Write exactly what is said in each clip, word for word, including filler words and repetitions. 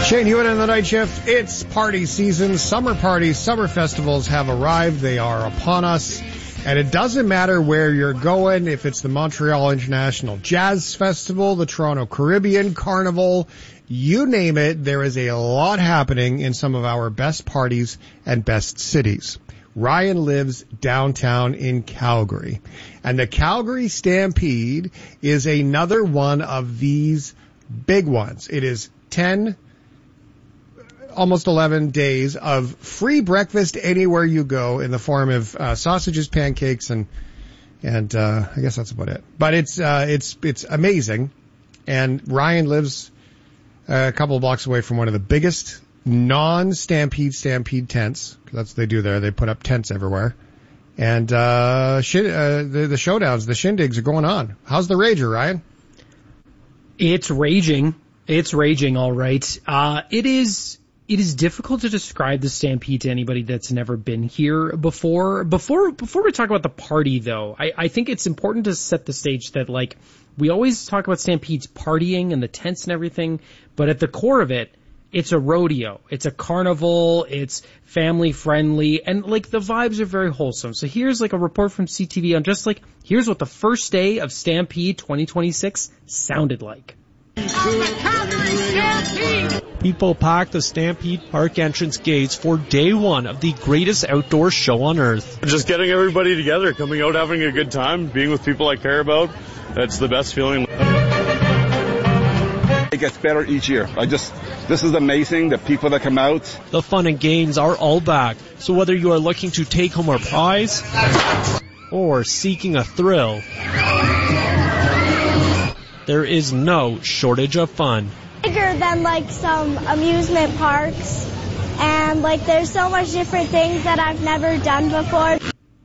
Shane Hewitt on the night shift. It's party season. Summer parties, summer festivals have arrived. They are upon us. And it doesn't matter where you're going, if it's the Montreal International Jazz Festival, the Toronto Caribbean Carnival, you name it, there is a lot happening in some of our best parties and best cities. Ryan lives downtown in Calgary. And the Calgary Stampede is another one of these big ones. It is ten almost eleven days of free breakfast anywhere you go in the form of uh, sausages, pancakes, and and uh, I guess that's about it. But it's uh, it's it's amazing. And Ryan lives a couple of blocks away from one of the biggest non-Stampede Stampede tents. That's what they do there. They put up tents everywhere. And uh, sh- uh, the, the showdowns, the shindigs are going on. How's the rager, Ryan? It's raging. It's raging, all right. Uh, it is... It is difficult to describe the Stampede to anybody that's never been here before. Before before we talk about the party, though, I, I think it's important to set the stage that, like, we always talk about Stampede's partying and the tents and everything, but at the core of it, it's a rodeo. It's a carnival. It's family-friendly, and, like, the vibes are very wholesome. So here's, like, a report from C T V on just, like, here's what the first day of Stampede twenty twenty-six sounded like. People packed the Stampede Park entrance gates for day one of the greatest outdoor show on earth. Just getting everybody together, coming out, having a good time, being with people I care about. That's the best feeling. It gets better each year. I just, this is amazing, the people that come out. The fun and games are all back. So whether you are looking to take home a prize or seeking a thrill, there is no shortage of fun. Bigger than like some amusement parks, and like there's so much different things that I've never done before.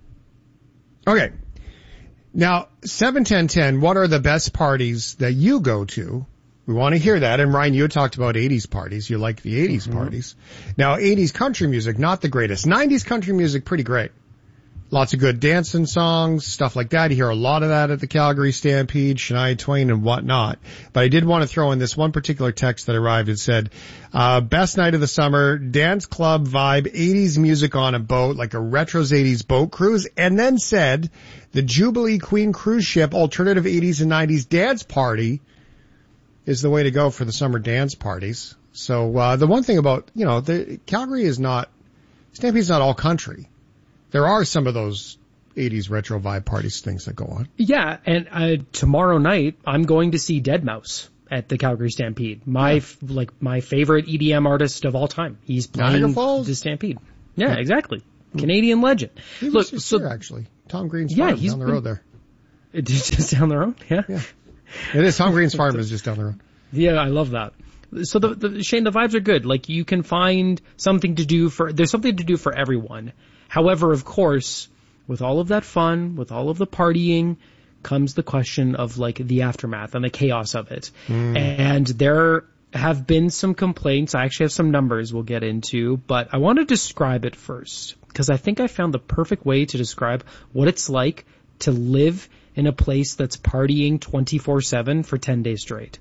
Okay. Now, seven ten ten, what are the best parties that you go to? We want to hear that. And Ryan, you had talked about eighties parties. You like the eighties mm-hmm. parties. Now, eighties country music, not the greatest. nineties country music, pretty great. Lots of good dancing songs, stuff like that. You hear a lot of that at the Calgary Stampede, Shania Twain and whatnot. But I did want to throw in this one particular text that arrived. It said, uh, best night of the summer, dance club vibe, eighties music on a boat, like a retros eighties boat cruise. And then said, the Jubilee Queen cruise ship alternative eighties and nineties dance party is the way to go for the summer dance parties. So, uh, the one thing about, you know, the Calgary is not, Stampede's not all country. There are some of those eighties retro vibe parties things that go on. Yeah, and uh, tomorrow night I'm going to see deadmau five at the Calgary Stampede. My yeah. like my favorite E D M artist of all time. He's playing the Stampede. Yeah, yeah. exactly. Mm. Canadian legend. He Look, was so here, actually, Tom Green's yeah, farm he's down the been, road there. It's just down the road. Yeah, yeah. It is. Tom Green's farm is just down the road. Yeah, I love that. So the, the Shane, the vibes are good. Like you can find something to do for. There's something to do for everyone. However, of course, with all of that fun, with all of the partying, comes the question of like the aftermath and the chaos of it. Mm. And there have been some complaints. I actually have some numbers we'll get into, but I want to describe it first because I think I found the perfect way to describe what it's like to live in a place that's partying twenty-four seven for ten days straight.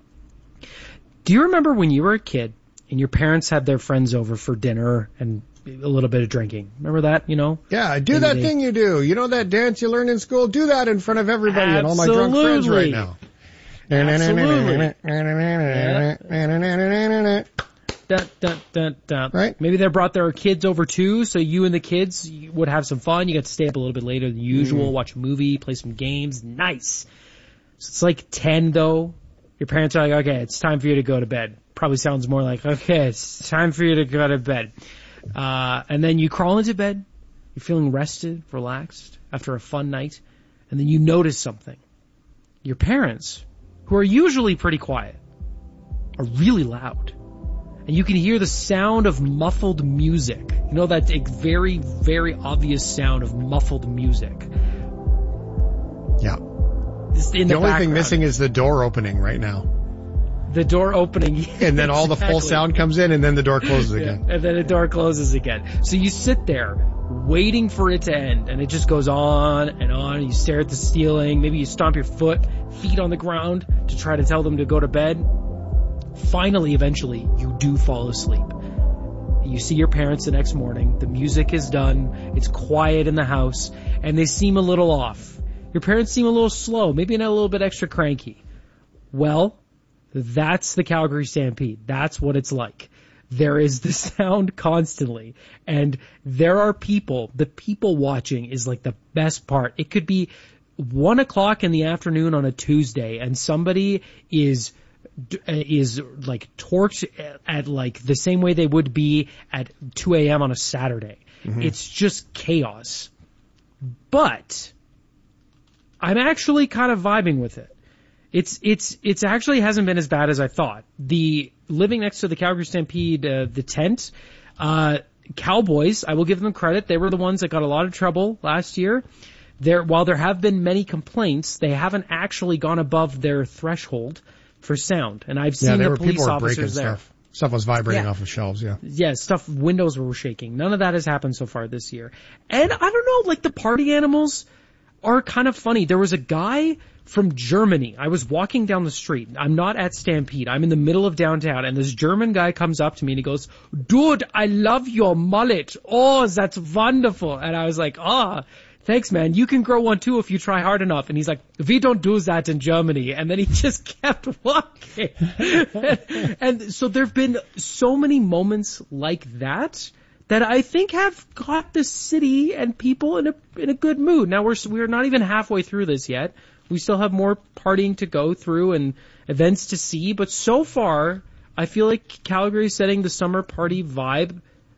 Do you remember when you were a kid and your parents had their friends over for dinner and a little bit of drinking? Remember that, you know? Yeah, do that they, thing you do. You know that dance you learn in school? Do that in front of everybody and all my drunk friends right now. Absolutely. Dun, dun, dun, dun. Right? Maybe they brought their kids over too, so you and the kids would have some fun. You get to stay up a little bit later than usual, mm. watch a movie, play some games. Nice. So it's like ten though. Your parents are like, okay, it's time for you to go to bed. Probably sounds more like, okay, it's time for you to go to bed. Uh, and then you crawl into bed, you're feeling rested, relaxed after a fun night, and then you notice something. Your parents, who are usually pretty quiet, are really loud. And you can hear the sound of muffled music. You know that very, very obvious sound of muffled music. Yeah. In the, the only background. thing missing is the door opening right now. The door opening. And then all exactly. the full sound comes in and then the door closes again. Yeah, and then the door closes again. So you sit there waiting for it to end and it just goes on and on. And you stare at the ceiling. Maybe you stomp your foot, feet on the ground to try to tell them to go to bed. finally, eventually, you do fall asleep. You see your parents the next morning, the music is done, it's quiet in the house, and they seem a little off. Your parents seem a little slow, maybe not a little bit extra cranky. Well, that's the Calgary Stampede. That's what it's like. There is the sound constantly, and there are people, the people watching is like the best part. It could be one o'clock in the afternoon on a Tuesday, and somebody is is like torched at like the same way they would be at two a.m. on a Saturday. Mm-hmm. It's just chaos. But I'm actually kind of vibing with it. It's it's it's actually hasn't been as bad as I thought. The living next to the Calgary Stampede, uh, the tent, uh, Cowboys, I will give them credit. They were the ones that got a lot of trouble last year. There, while there have been many complaints, they haven't actually gone above their threshold for sound. And I've seen yeah, the were, police people were officers there. Stuff. stuff was vibrating yeah. off of shelves, yeah. Yeah, stuff, windows were shaking. None of that has happened so far this year. And I don't know, like the party animals are kind of funny. There was a guy from Germany. I was walking down the street. I'm not at Stampede. I'm in the middle of downtown, and this German guy comes up to me and he goes, "Dude, I love your mullet. Oh, that's wonderful." And I was like, "Ah, thanks, man. You can grow one too if you try hard enough." And he's like, "We don't do that in Germany." And then he just kept walking. and, and so there've been so many moments like that that I think have got the city and people in a in a good mood. Now we're we're not even halfway through this yet. We still have more partying to go through and events to see, but so far I feel like Calgary is setting the summer party vibe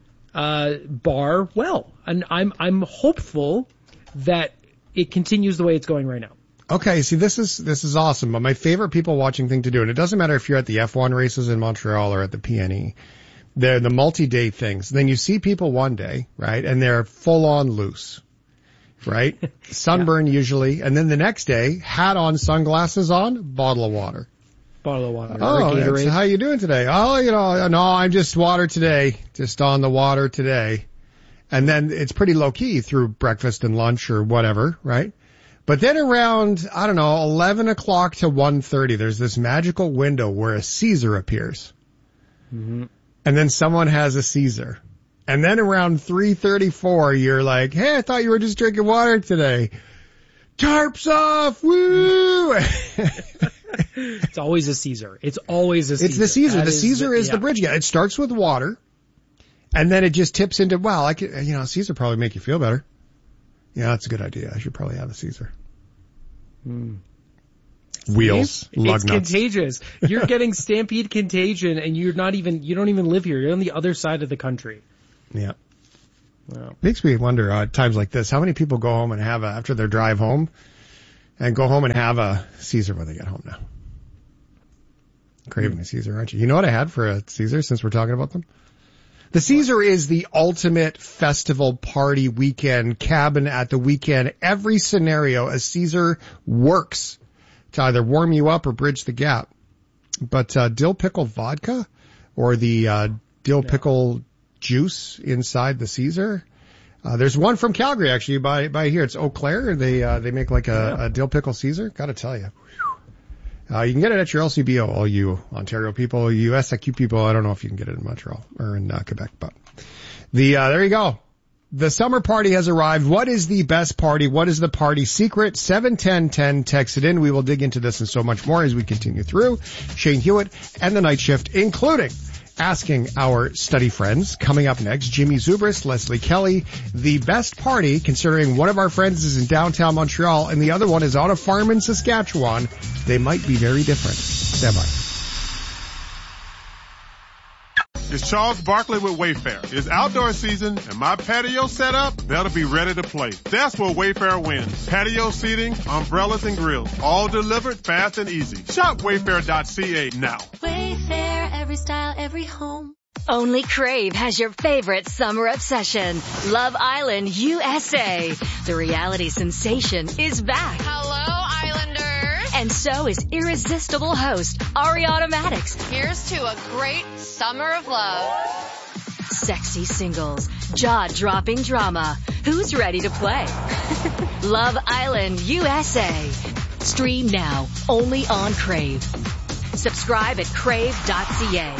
uh, bar well, and I'm I'm hopeful that it continues the way it's going right now. Okay, see, this is this is awesome. But my favorite people watching thing to do, and it doesn't matter if you're at the F one races in Montreal or at the P N E, they're the multi-day things. Then you see people one day, right, and they're full on loose, right? Sunburn yeah. usually, and then the next day, hat on, sunglasses on, bottle of water. Bottle of water. Oh, that's, how you doing today? Oh, you know, no, I'm just water today, just on the water today. And then it's pretty low key through breakfast and lunch or whatever, right? But then around, I don't know, eleven o'clock to one thirty, there's this magical window where a Caesar appears. Mm-hmm. And then someone has a Caesar. And then around three thirty-four, you're like, "Hey, I thought you were just drinking water today. Tarps off, woo!" It's always a Caesar. It's always a Caesar. It's the Caesar. That the is Caesar the, is yeah. the bridge guy. It starts with water, and then it just tips into, wow, I could, you know, Caesar probably make you feel better. Yeah, that's a good idea. I should probably have a Caesar. Hmm. Wheels, lug it's nuts. Contagious. You're getting Stampede contagion, and you're not even, you don't even live here. You're on the other side of the country. Yeah. Wow. Makes me wonder uh, at times like this, how many people go home and have a, after their drive home, and go home and have a Caesar when they get home now. Craving a Caesar, aren't you? You know what I had for a Caesar since we're talking about them? The Caesar is the ultimate festival party weekend, cabin at the weekend. Every scenario, a Caesar works to either warm you up or bridge the gap. But uh, dill pickle vodka or the uh, dill pickle juice inside the Caesar. Uh, there's one from Calgary actually by by here. It's Eau Claire. They uh, they make like a, yeah. a dill pickle Caesar. Got to tell you. Uh, you can get it at your L C B O, all you Ontario people, you S I Q people. I don't know if you can get it in Montreal or in uh, Quebec, but the, uh, there you go. The summer party has arrived. What is the best party? What is the party secret? seven ten ten, text it in. We will dig into this and so much more as we continue through. Shane Hewitt and the Night Shift, including asking our study friends. Coming up next, Jimmy Zubris, Leslie Kelly, the best party, considering one of our friends is in downtown Montreal and the other one is on a farm in Saskatchewan. They might be very different. Stand by. It's Charles Barkley with Wayfair. It's outdoor season, and my patio set up better be ready to play. That's where Wayfair wins. Patio seating, umbrellas, and grills. All delivered fast and easy. Shop wayfair dot c a now. Wayfair, every style, every home. Only Crave has your favorite summer obsession. Love Island U S A. The reality sensation is back. Hello, Islanders. And so is irresistible host Ariana Maddox. Here's to a great summer of love. Sexy singles, jaw-dropping drama. Who's ready to play? Love Island U S A. Stream now, only on Crave. Subscribe at crave dot c a.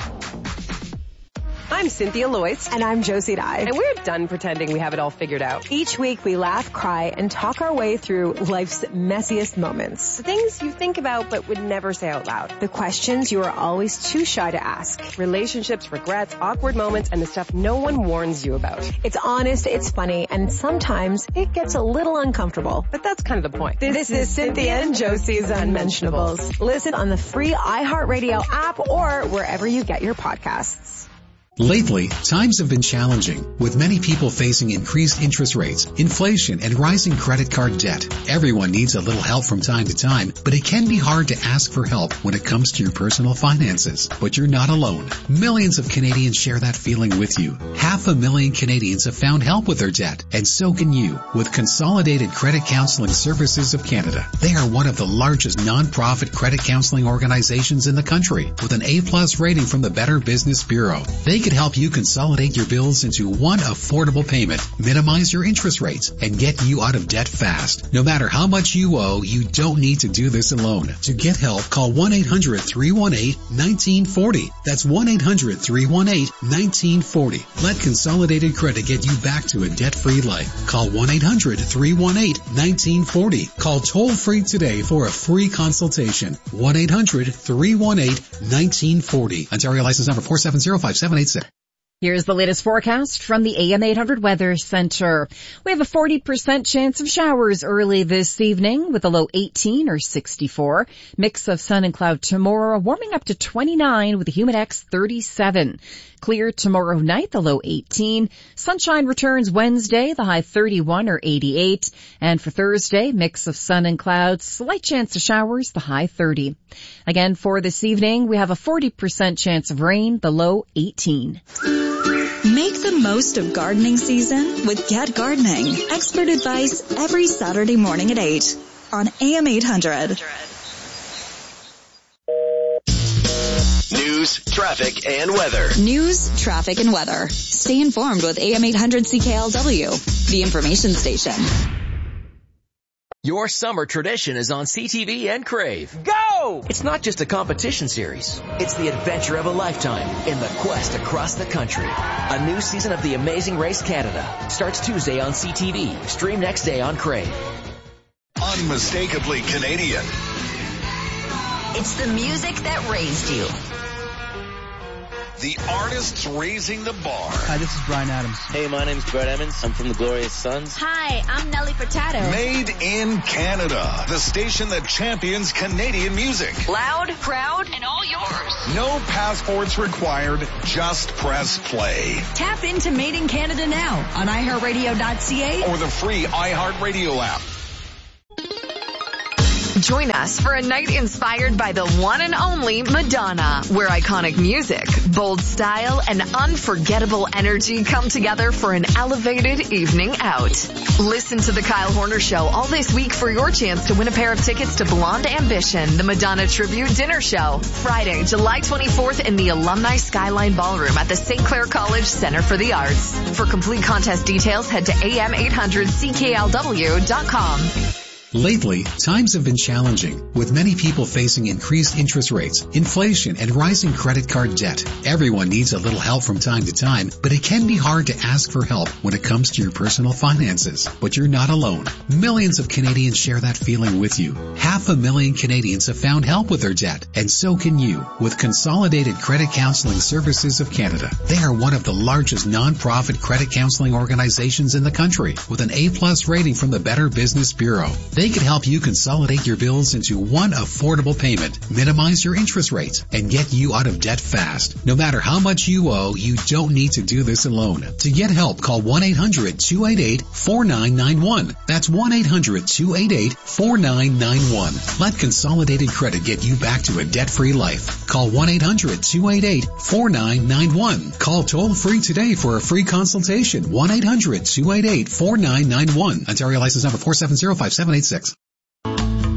I'm Cynthia Loyce. And I'm Josie Dye. And we're done pretending we have it all figured out. Each week we laugh, cry, and talk our way through life's messiest moments. The things you think about but would never say out loud. The questions you are always too shy to ask. Relationships, regrets, awkward moments, and the stuff no one warns you about. It's honest, it's funny, and sometimes it gets a little uncomfortable. But that's kind of the point. This, this is Cynthia and Josie's Unmentionables. Listen on the free iHeartRadio app or wherever you get your podcasts. Lately, times have been challenging, with many people facing increased interest rates, inflation, and rising credit card debt. Everyone needs a little help from time to time, but it can be hard to ask for help when it comes to your personal finances. But you're not alone. Millions of Canadians share that feeling with you. Half a million Canadians have found help with their debt, and so can you, with Consolidated Credit Counseling Services of Canada. They are one of the largest non-profit credit counseling organizations in the country, with an A-plus rating from the Better Business Bureau. They could help you consolidate your bills into one affordable payment, minimize your interest rates, and get you out of debt fast. No matter how much you owe, you don't need to do this alone. To get help, call one eight hundred three one eight one nine four zero. That's one eight hundred three one eight one nine four zero. Let Consolidated Credit get you back to a debt-free life. Call one eight hundred three one eight one nine four zero. Call toll-free today for a free consultation. one eight hundred three one eight one nine four zero. Ontario license number four seven zero five seven eight six. Here's the latest forecast from the A M eight hundred Weather Center. We have a forty percent chance of showers early this evening with a low eighteen or sixty-four. Mix of sun and cloud tomorrow, warming up to twenty-nine with a humidex thirty-seven. Clear tomorrow night, the low eighteen. Sunshine returns Wednesday, the high thirty-one or eighty-eight. And for Thursday, mix of sun and clouds, slight chance of showers, the high thirty. Again, for this evening, we have a forty percent chance of rain, the low eighteen. Make the most of gardening season with Get Gardening. Expert advice every Saturday morning at eight on A M eight hundred. News, traffic, and weather. News, traffic, and weather. Stay informed with A M eight hundred C K L W, the information station. Your summer tradition is on C T V and Crave. Go! It's not just a competition series. It's the adventure of a lifetime in the quest across the country. A new season of The Amazing Race Canada starts Tuesday on C T V. Stream next day on Crave. Unmistakably Canadian. It's the music that raised you. The artists raising the bar. Hi, this is Bryan Adams. Hey, my name's Brett Emmons. I'm from the Glorious Sons. Hi, I'm Nelly Furtado. Made in Canada. The station that champions Canadian music. Loud, proud, and all yours. No passports required. Just press play. Tap into Made in Canada now on i heart radio dot c a or the free iHeartRadio app. Join us for a night inspired by the one and only Madonna, where iconic music, bold style, and unforgettable energy come together for an elevated evening out. Listen to The Kyle Horner Show all this week for your chance to win a pair of tickets to Blonde Ambition, the Madonna Tribute Dinner Show, Friday, July twenty-fourth in the Alumni Skyline Ballroom at the Saint Clair College Center for the Arts. For complete contest details, head to A M eight hundred C K L W dot com. Lately, times have been challenging, with many people facing increased interest rates, inflation, and rising credit card debt. Everyone needs a little help from time to time, but it can be hard to ask for help when it comes to your personal finances. But you're not alone. Millions of Canadians share that feeling with you. Half a million Canadians have found help with their debt, and so can you, with Consolidated Credit Counseling Services of Canada. They are one of the largest non-profit credit counseling organizations in the country, with an A-plus rating from the Better Business Bureau. They can help you consolidate your bills into one affordable payment, minimize your interest rates, and get you out of debt fast. No matter how much you owe, you don't need to do this alone. To get help, call one eight hundred two eight eight four nine nine one. That's one eight hundred two eight eight four nine nine one. Let Consolidated Credit get you back to a debt-free life. Call one eight hundred two eight eight four nine nine one. Call toll-free today for a free consultation. one eight hundred two eight eight four nine nine one. Ontario license number four seven zero five seven eight six.